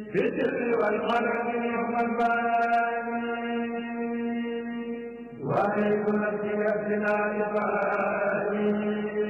في السر والقلم يوم الباني وعليكم نفسي نفسنا لفاني